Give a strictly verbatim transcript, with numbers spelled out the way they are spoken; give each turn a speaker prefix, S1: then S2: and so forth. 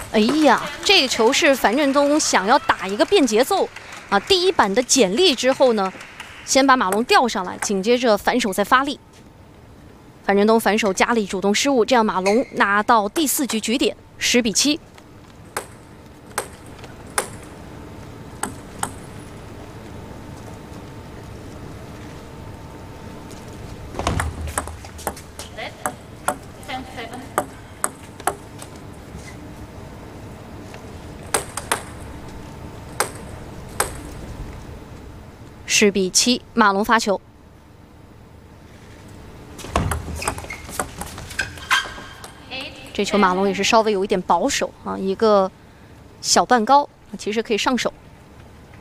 S1: 哎呀，这个球是樊振东想要打一个变节奏啊，第一板的剪力之后呢，先把马龙吊上来，紧接着反手再发力。樊振东反手加力主动失误，这样马龙拿到第四局局点，十比七。十比七，马龙发球。这球马龙也是稍微有一点保守啊，一个小半高，其实可以上手。